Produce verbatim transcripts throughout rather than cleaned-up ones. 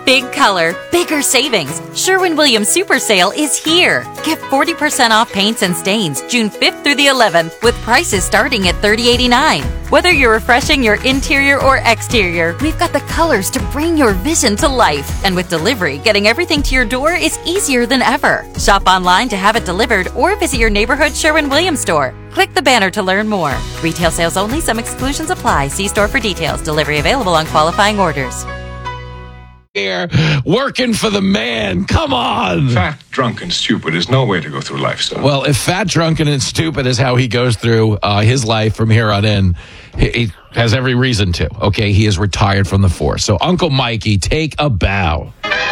Big color, bigger savings. Sherwin-Williams Super Sale is here. Get forty percent off paints and stains June fifth through the eleventh with prices starting at thirty eighty-nine. Whether you're refreshing your interior or exterior, we've got the colors to bring your vision to life. And with delivery, getting everything to your door is easier than ever. Shop online to have it delivered or visit your neighborhood Sherwin-Williams store. Click the banner to learn more. Retail sales only. Some exclusions apply. See store for details. Delivery available on qualifying orders. Here, working for the man. Come on. Fat, drunk, and stupid is no way to go through life, son. Well, if fat, drunken, and stupid is how he goes through uh, his life from here on in, he, he has every reason to. Okay, he is retired from the force. So, Uncle Mikey, take a bow.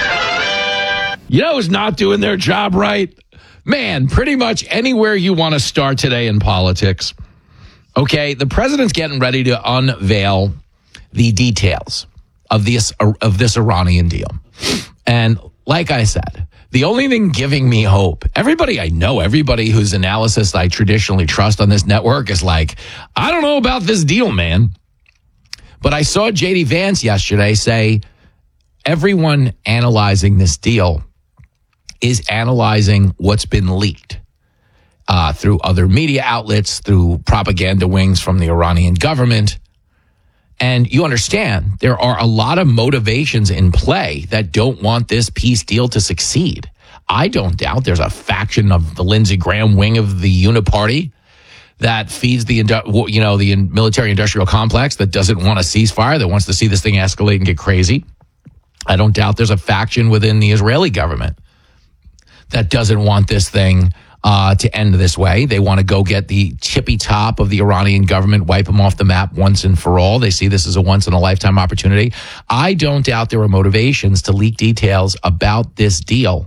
You know who's not doing their job right? Man, pretty much anywhere you want to start today in politics. Okay, the president's getting ready to unveil the details of this of this Iranian deal. And like I said, the only thing giving me hope, everybody I know, everybody whose analysis I traditionally trust on this network is like, I don't know about this deal, man. But I saw J D Vance yesterday say everyone analyzing this deal is analyzing what's been leaked uh, through other media outlets, through propaganda wings from the Iranian government. And you understand there are a lot of motivations in play that don't want this peace deal to succeed. I don't doubt there's a faction of the Lindsey Graham wing of the Uniparty that feeds the you know the military-industrial complex that doesn't want a ceasefire, that wants to see this thing escalate and get crazy. I don't doubt there's a faction within the Israeli government that doesn't want this thing Uh, to end this way. They want to go get the tippy top of the Iranian government, wipe them off the map once and for all. They see this as a once-in-a-lifetime opportunity. I don't doubt there are motivations to leak details about this deal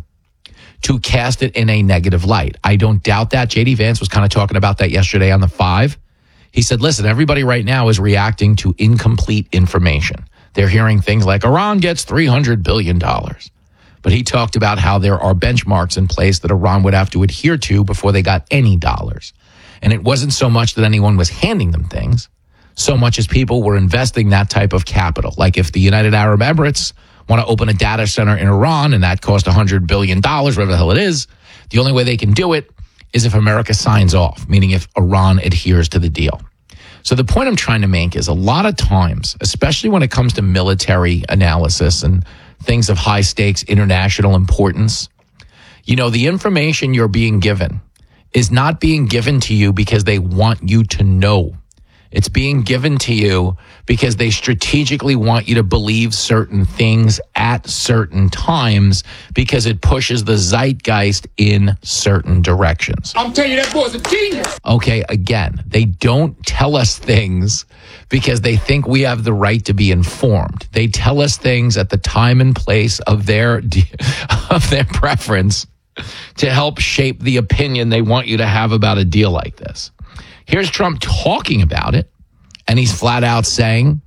to cast it in a negative light. I don't doubt that. J D Vance was kind of talking about that yesterday on the Five. He said, listen, everybody right now is reacting to incomplete information. They're hearing things like Iran gets three hundred billion dollars. But he talked about how there are benchmarks in place that Iran would have to adhere to before they got any dollars. And it wasn't so much that anyone was handing them things, so much as people were investing that type of capital. Like if the United Arab Emirates want to open a data center in Iran and that cost one hundred billion dollars, whatever the hell it is, the only way they can do it is if America signs off, meaning if Iran adheres to the deal. So the point I'm trying to make is a lot of times, especially when it comes to military analysis and things of high stakes, international importance, you know, the information you're being given is not being given to you because they want you to know. It's being given to you because they strategically want you to believe certain things at certain times because it pushes the zeitgeist in certain directions. I'm telling you, that boy's a genius. Okay, again, they don't tell us things because they think we have the right to be informed. They tell us things at the time and place of their of their preference to help shape the opinion they want you to have about a deal like this. Here's Trump talking about it, and he's flat out saying,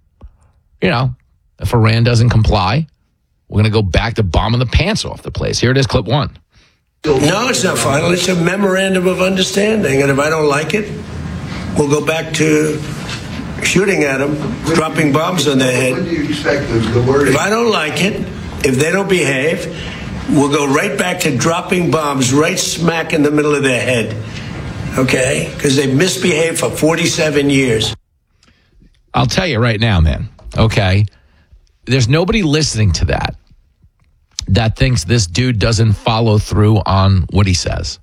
you know, if Iran doesn't comply, we're going to go back to bombing the pants off the place. Here it is, clip one. No, it's not final. It's a memorandum of understanding. And if I don't like it, we'll go back to shooting at them, dropping bombs on their head. When do you expect the, the word? If I don't like it, if they don't behave, we'll go right back to dropping bombs right smack in the middle of their head. Okay? Because they've misbehaved for forty-seven years. I'll tell you right now, man. Okay? There's nobody listening to that that thinks this dude doesn't follow through on what he says.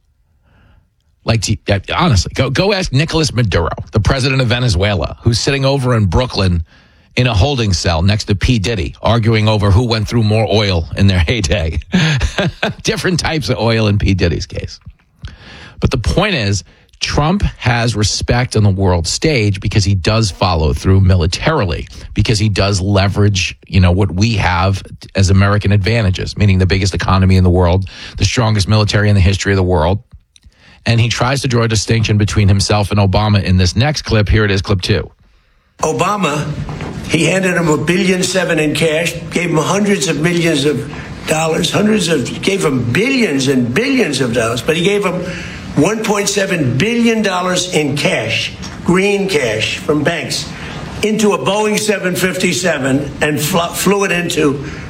Like, to, uh, honestly, go go ask Nicolas Maduro, the president of Venezuela, who's sitting over in Brooklyn in a holding cell next to P. Diddy, arguing over who went through more oil in their heyday. Different types of oil in P. Diddy's case. But the point is, Trump has respect on the world stage because he does follow through militarily, because he does leverage, you know, what we have as American advantages, meaning the biggest economy in the world, the strongest military in the history of the world. And he tries to draw a distinction between himself and Obama in this next clip. Here it is, clip two. Obama, he handed him a billion seven in cash, gave him hundreds of millions of dollars, hundreds of, gave him billions and billions of dollars, but he gave him one point seven billion dollars in cash, green cash from banks, into a Boeing seven fifty-seven and fl- flew it into